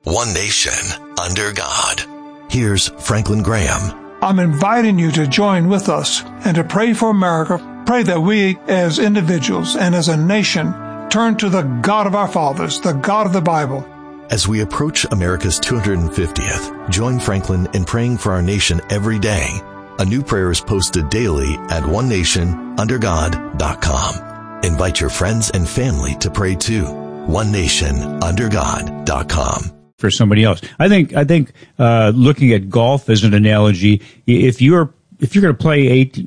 one nation, under God. Here's Franklin Graham. I'm inviting you to join with us and to pray for America. Pray that we as individuals and as a nation turn to the God of our fathers, the God of the Bible. As we approach America's 250th, join Franklin in praying for our nation every day. A new prayer is posted daily at onenationundergod.com. Invite your friends and family to pray too. onenationundergod.com. For somebody else, I think looking at golf as an analogy, if you're going to play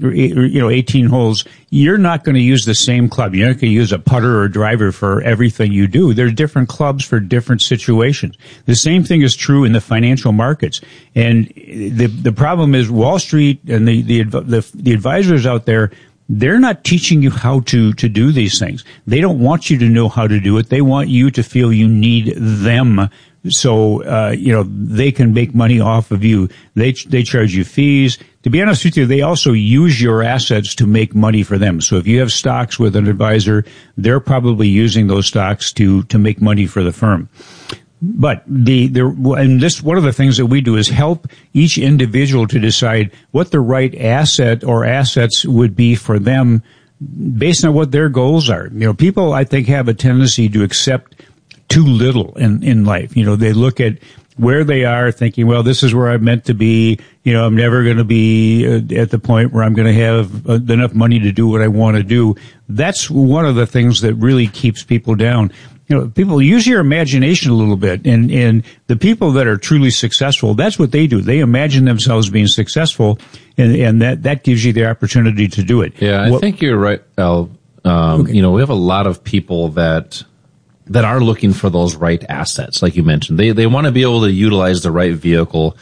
18 holes, you're not going to use the same club. You're not going to use a putter or a driver for everything you do. There's different clubs for different situations. The same thing is true in the financial markets. And the problem is Wall Street and the advisors out there, they're not teaching you how to do these things. They don't want you to know how to do it. They want you to feel you need them. So, they can make money off of you. They charge you fees. To be honest with you, they also use your assets to make money for them. So if you have stocks with an advisor, they're probably using those stocks to make money for the firm. But one of the things that we do is help each individual to decide what the right asset or assets would be for them based on what their goals are. People, I think, have a tendency to accept too little in life. They look at where they are thinking, well, this is where I'm meant to be. I'm never going to be at the point where I'm going to have enough money to do what I want to do. That's one of the things that really keeps people down. People use your imagination a little bit, and the people that are truly successful, that's what they do. They imagine themselves being successful, and that gives you the opportunity to do it. Yeah, I think you're right, Al. Okay. We have a lot of people that are looking for those right assets, like you mentioned. They want to be able to utilize the right vehicle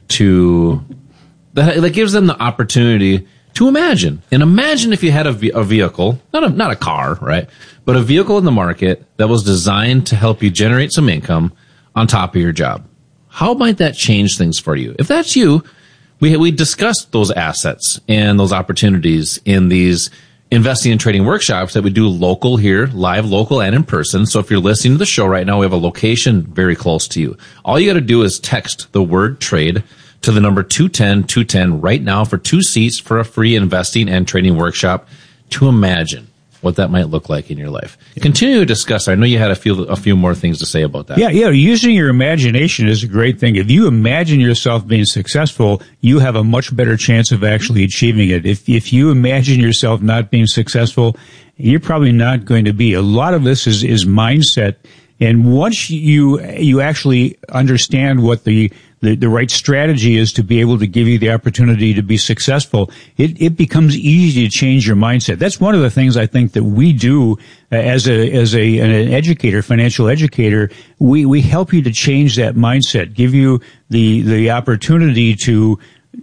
that gives them the opportunity to imagine. And imagine if you had a vehicle, not a car, right? But a vehicle in the market that was designed to help you generate some income on top of your job. How might that change things for you? If that's you, we discussed those assets and those opportunities in these investing and trading workshops that we do local here, live, local, and in person. So if you're listening to the show right now, we have a location very close to you. All you got to do is text the word trade to the number 210-210 right now for 2 seats for a free investing and trading workshop to imagine what that might look like in your life. Continue to discuss. I know you had a few more things to say about that. Yeah. Using your imagination is a great thing. If you imagine yourself being successful, you have a much better chance of actually achieving it. If you imagine yourself not being successful, you're probably not going to be. A lot of this is mindset. And once you actually understand what the right strategy is to be able to give you the opportunity to be successful, it becomes easy to change your mindset. That's one of the things I think that we do as an educator, financial educator. We help you to change that mindset, give you the opportunity to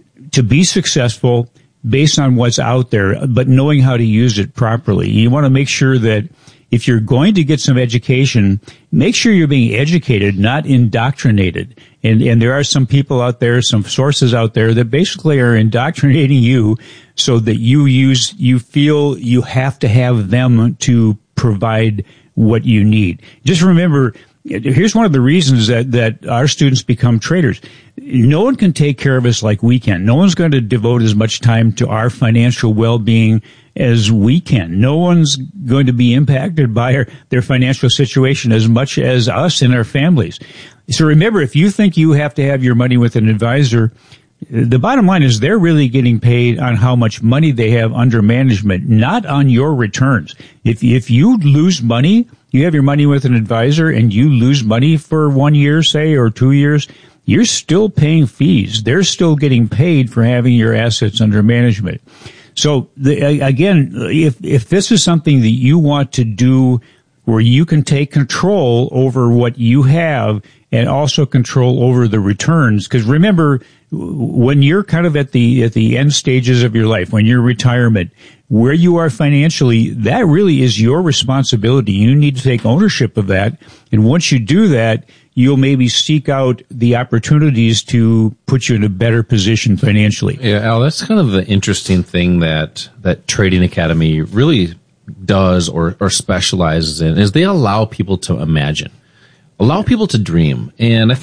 be successful based on what's out there, but knowing how to use it properly. You want to make sure that if you're going to get some education, make sure you're being educated, not indoctrinated. And there are some people out there, some sources out there that basically are indoctrinating you so that you feel you have to have them to provide what you need. Just remember, here's one of the reasons that our students become traders. No one can take care of us like we can. No one's going to devote as much time to our financial well-being as we can. No one's going to be impacted by their financial situation as much as us and our families. So remember, if you think you have to have your money with an advisor, the bottom line is they're really getting paid on how much money they have under management, not on your returns. If you lose money, you have your money with an advisor and you lose money for 1 year, say, or 2 years, you're still paying fees. They're still getting paid for having your assets under management. So again, if this is something that you want to do where you can take control over what you have and also control over the returns, because remember, when you're kind of at the end stages of your life, when you're retirement, where you are financially, that really is your responsibility. You need to take ownership of that. And once you do that, you'll maybe seek out the opportunities to put you in a better position financially. Yeah, Al, that's kind of the interesting thing that Trading Academy really does or specializes in, is they allow people to imagine, allow people to dream. And I think